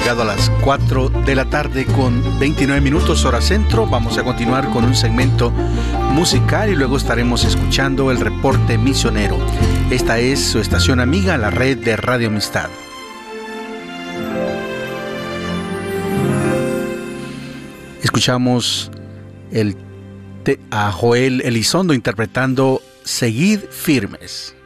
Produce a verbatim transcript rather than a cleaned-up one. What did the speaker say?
llegado a las cuatro de la tarde con veintinueve minutos hora centro. Vamos a continuar con un segmento musical y luego estaremos escuchando el reporte misionero. Esta es su estación amiga, la red de Radio Amistad. Escuchamos el, a Joel Elizondo interpretando Seguid Firmes.